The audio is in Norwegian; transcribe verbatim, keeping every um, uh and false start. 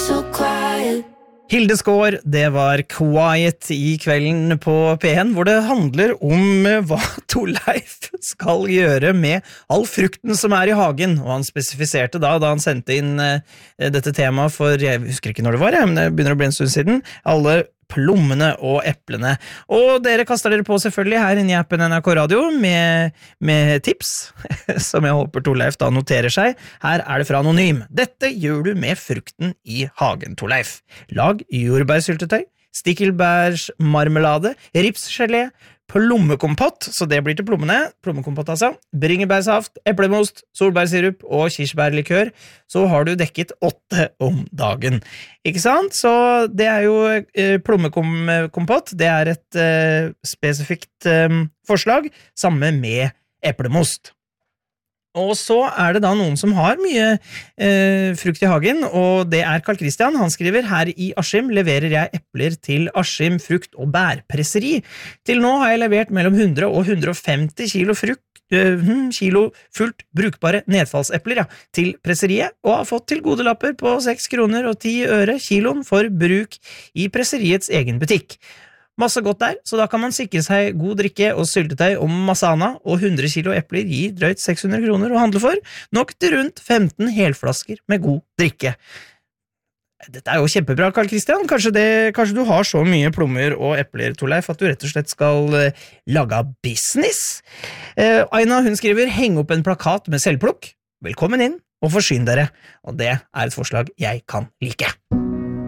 so quiet. Hilde Skår, det var Quiet i kvelden på P en, hvor det handler om hva Torleif skal gjøre med all frukten som er i hagen, og han spesifiserte da, da han sendte inn uh, dette temaet for, jeg husker ikke når det var, men det begynner å bli en stund siden, alle plommene og eplene. Og dere kaster dere på selvfølgelig her inne i appen N R K Radio med, med tips, som jeg håper Torleif da noterer seg. Her er det fra Anonym. Dette gjør du med frukten i hagen, Torleif. Lag jordbærsyltetøy, stikkelsbærsmarmelade, ripsgelé, plommekompott, så det blir til plommene, plommekompott altså, bringebærsaft, eplemost, solbærsirup og kirsebærlikør, så har du dekket åtte om dagen. Ikke sant? Så det er jo eh, plommekompott, det er et eh, spesifikt eh, forslag, sammen med eplemost. Og så er det da noen som har mye eh, frukt i hagen, og det er Karl Christian. Han skriver, her i Askim leverer jeg epler til Askim frukt- og bærpresseri. Til nå har jeg levert mellom hundre og hundre og femti kilo frukt, øh, kilo fullt brukbare nedfallsepler ja, til presseriet, og har fått til gode lapper på seks kroner og ti øre kiloen for bruk i presseriets egen butikk. Masse godt der, så da kan man sikre seg god drikke og syltetøy og masana, og hundre kilo epler gir drøyt seks hundre kroner å handle for, nok til rundt femten helflasker med god drikke. Dette er jo kjempebra, Karl Christian. Kanskje, det, kanskje du har så mye plommer og epler, Torleif, at du rett og slett skal uh, lage business? Uh, Aina, hun skriver, heng opp en plakat med selvplukk. Velkommen inn, og forsyn dere. Og det er et forslag jeg kan like.